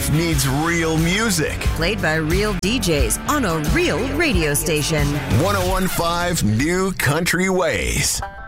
life needs real music. Played by real DJs on a real radio station. 1015 New Country Ways.